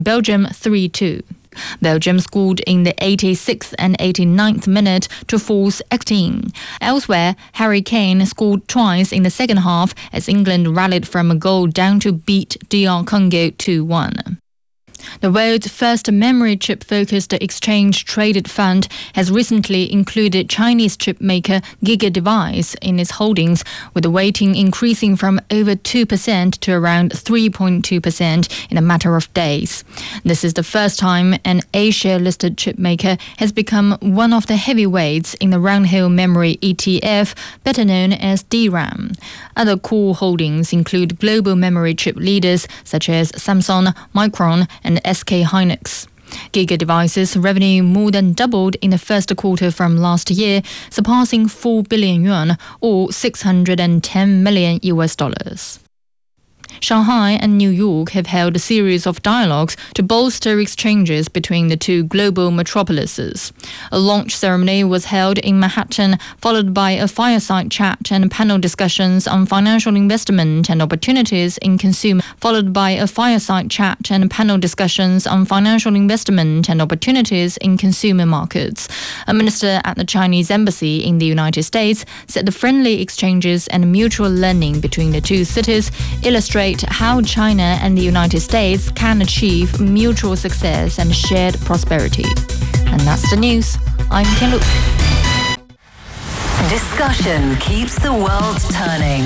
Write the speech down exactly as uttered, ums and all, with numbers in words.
Belgium three two. Belgium scored in the eighty-sixth and eighty-ninth minute to force extra time. Elsewhere, Harry Kane scored twice in the second half as England rallied from a goal down to beat D R Congo two one. The world's first memory chip-focused exchange-traded fund has recently included Chinese chip maker GigaDevice in its holdings, with the weighting increasing from over two percent to around three point two percent in a matter of days. This is the first time an Asia-listed chip maker has become one of the heavyweights in the Round-Hill Memory E T F, better known as D RAM. Other core holdings include global memory chip leaders such as Samsung, Micron, and S K Hynix. GigaDevice's revenue more than doubled in the first quarter from last year, surpassing four billion yuan or six hundred ten million U S dollars. Shanghai and New York have held a series of dialogues to bolster exchanges between the two global metropolises. A launch ceremony was held in Manhattan, followed by a fireside chat and panel discussions on financial investment and opportunities in consumer, followed by a fireside chat and panel discussions on financial investment and opportunities in consumer markets. A minister at the Chinese embassy in the United States said the friendly exchanges and mutual learning between the two cities illustrate how China and the United States can achieve mutual success and shared prosperity. And that's the news. I'm Ken Lu. Discussion keeps the world turning.